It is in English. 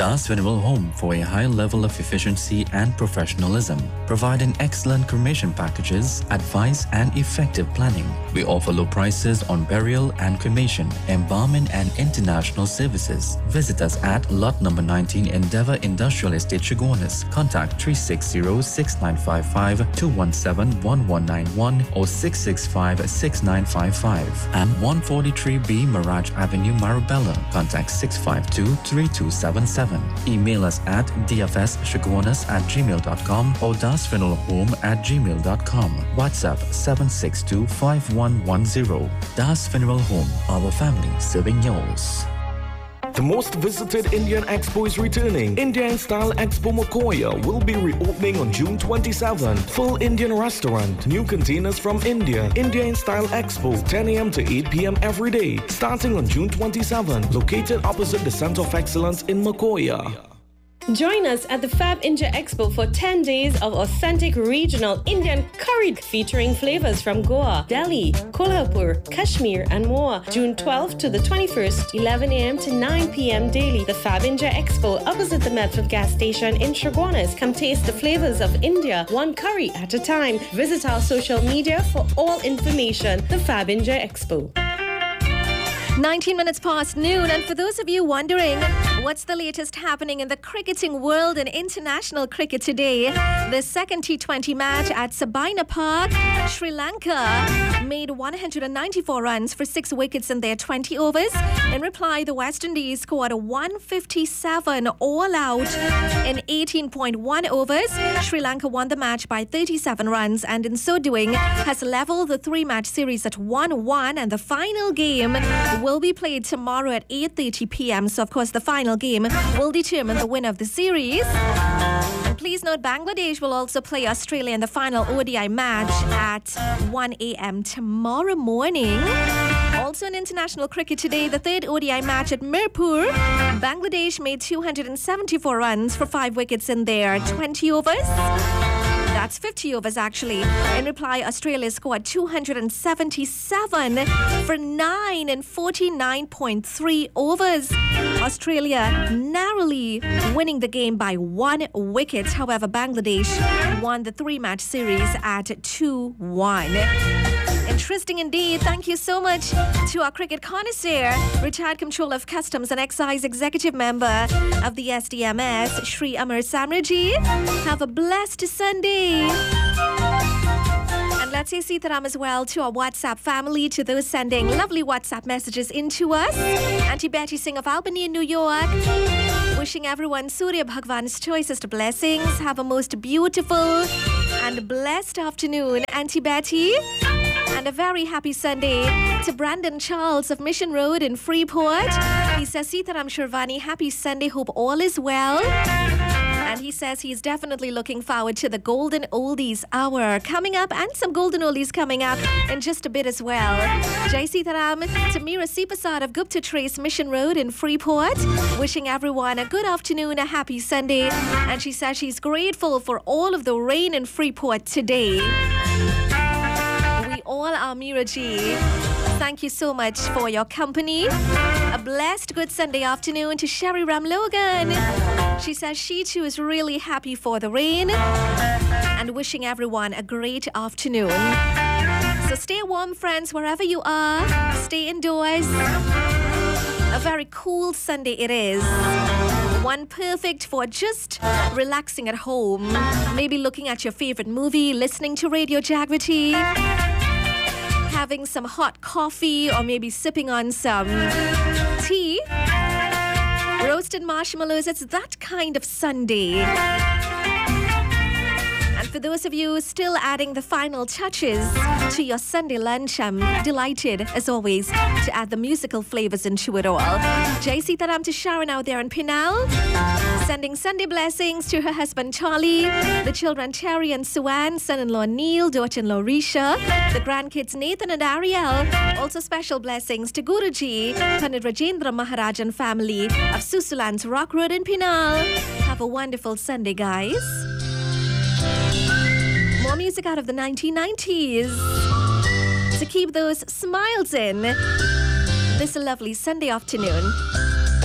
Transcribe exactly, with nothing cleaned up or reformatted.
Das Funeral Home for a high level of efficiency and professionalism, providing excellent cremation packages, advice and effective planning. We offer low prices on burial and cremation, embalming and international services. Visit us at lot number nineteen Endeavour Industrial Estate, Chaguanas. Contact three six zero, six nine five five, two one seven, one one nine one or six six five, six nine five five. And one forty-three B Mirage Avenue, Marabella. Contact six five two, three two seven seven. Email us at d f s chaguanas at gmail dot com or dasfuneralhome at gmail dot com. WhatsApp seven six two, five one one zero. Das Funeral Home, our family serving yours. The most visited Indian Expo is returning. India in Style Expo Mokoya will be reopening on June twenty-seventh. Full Indian restaurant, new containers from India. India in Style Expo, ten a m to eight p m every day. Starting on June twenty-seventh. Located opposite the Center of Excellence in Mokoya. Join us at the Fab India Expo for ten days of authentic regional Indian curry featuring flavors from Goa, Delhi, Kolhapur, Kashmir and more. June twelfth to the twenty-first, eleven a m to nine p m daily. The Fab India Expo opposite the Medford gas station in Chaguanas. Come taste the flavors of India, one curry at a time. Visit our social media for all information. The Fab India Expo. nineteen minutes past noon, and for those of you wondering what's the latest happening in the cricketing world and international cricket today, the second T twenty match at Sabina Park, Sri Lanka made one hundred ninety-four runs for six wickets in their twenty overs. In reply, the West Indies scored one fifty-seven all out in eighteen point one overs. Sri Lanka won the match by thirty-seven runs and in so doing has leveled the three-match series at one one, and the final game will be played tomorrow at eight thirty p m. So, of course, the final game will determine the winner of the series. And please note, Bangladesh will also play Australia in the final O D I match at one a m tomorrow morning. Also in international cricket today, the third O D I match at Mirpur. Bangladesh made two hundred seventy-four runs for five wickets in their twenty overs. That's fifty overs actually. In reply, Australia scored two hundred seventy-seven for nine in forty-nine point three overs. Australia narrowly winning the game by one wicket. However, Bangladesh won the three-match series at two one. Interesting indeed. Thank you so much to our cricket connoisseur, retired Comptroller of Customs and Excise Executive Member of the S D M S, Shri Amar Samraji. Have a blessed Sunday. And let's say Sitaram as well to our WhatsApp family, to those sending lovely WhatsApp messages into us. Auntie Betty Singh of Albany in New York, wishing everyone Surya Bhagwan's choicest blessings. Have a most beautiful and blessed afternoon, Auntie Betty. And a very happy Sunday to Brandon Charles of Mission Road in Freeport. He says, Sitaram Shirvani, happy Sunday, hope all is well. And he says he's definitely looking forward to the Golden Oldies Hour coming up, and some Golden Oldies coming up in just a bit as well. Jai Sitaram to Meera Sipasad of Gupta Trace Mission Road in Freeport, wishing everyone a good afternoon, a happy Sunday. And she says she's grateful for all of the rain in Freeport today. We all are, Meera Ji. Thank you so much for your company. A blessed good Sunday afternoon to Sherry Ram Logan. She says she too is really happy for the rain and wishing everyone a great afternoon. So stay warm, friends, wherever you are. Stay indoors. A very cool Sunday it is. One perfect for just relaxing at home. Maybe looking at your favorite movie, listening to Radio Jagrati, having some hot coffee, or maybe sipping on some tea. Roasted marshmallows, it's that kind of Sunday. And for those of you still adding the final touches to your Sunday lunch, I'm delighted, as always, to add the musical flavors into it all. Jai Sitaram to Sharon out there in Pinal, sending Sunday blessings to her husband Charlie, the children Terry and Suan, son-in-law Neil, daughter-in-law Risha, the grandkids Nathan and Ariel. Also special blessings to Guruji, Pandit Rajendra Maharajan family of Susulan's Rock Road in Pinal. Have a wonderful Sunday, guys. More music out of the nineteen nineties to keep those smiles in this lovely Sunday afternoon.